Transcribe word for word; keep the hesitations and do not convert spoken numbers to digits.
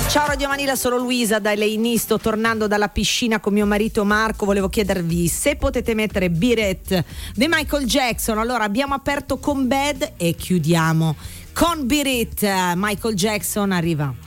Ciao Radio Manila, sono Luisa da Leini, sto tornando dalla piscina con mio marito Marco, volevo chiedervi se potete mettere Beat It di Michael Jackson. Allora abbiamo aperto con Bad e chiudiamo con Beat It. Michael Jackson arriva.